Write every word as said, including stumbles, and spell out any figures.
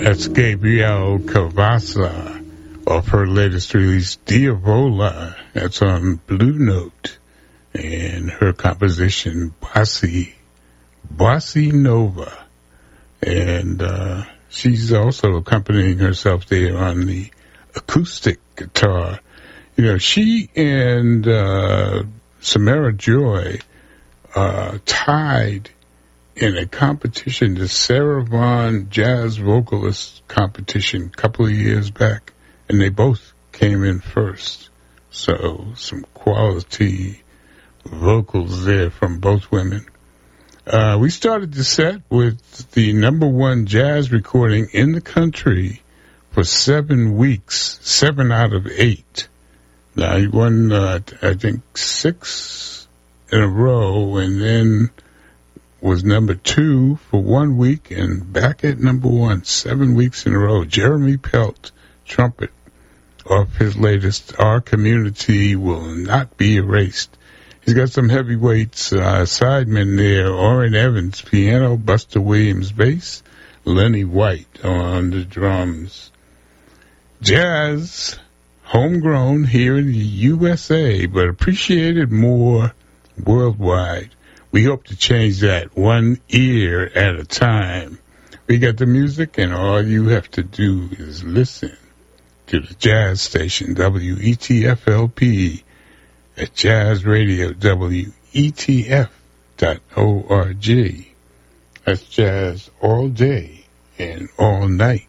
That's Gabrielle Cavassa off her latest release, Diavola. That's on Blue Note. And her composition, Bossy, Bossy Nova. And uh, she's also accompanying herself there on the acoustic guitar. You know, she and uh, Samara Joy uh, tied in a competition, the Sarah Vaughan Jazz Vocalist Competition a couple of years back, and they both came in first. So some quality vocals there from both women. Uh, we started the set with the number one jazz recording in the country for seven weeks, seven out of eight. Now, he won, uh, I think, six in a row, and then was number two for one week and back at number one, seven weeks in a row. Jeremy Pelt, trumpet, off his latest, Our Community Will Not Be Erased. He's got some heavyweights, uh, sidemen there, Orrin Evans, piano, Buster Williams, bass, Lenny White on the drums. Jazz, homegrown here in the U S A, but appreciated more worldwide. We hope to change that one ear at a time. We got the music, and all you have to do is listen to the jazz station, W E T F L P, at Jazz Radio, W E T F dot org. That's jazz all day and all night.